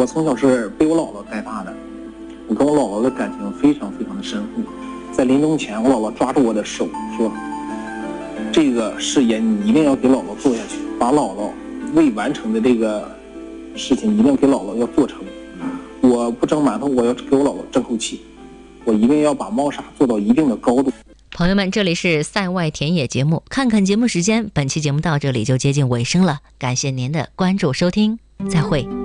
我从小是被我姥姥带大的，我跟我姥姥的感情非常非常的深厚。在临终前，我姥姥抓住我的手说：“这个事业你一定要给姥姥做下去，把姥姥未完成的这个事情一定给姥姥要做成。我不蒸馒头，我要给我姥姥争口气，我一定要把猫砂做到一定的高度。” 朋友们，这里是塞外田野节目，看看节目时间，本期节目到这里就接近尾声了，感谢您的关注收听，再会。